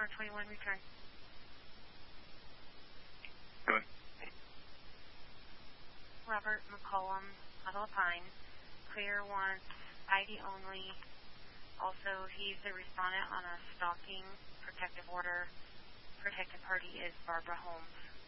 21, return. Go ahead. Robert McCollum, Huddle Pine. Clear wants ID only. Also, he's the respondent on a stalking protective order. Protected party is Barbara Holmes.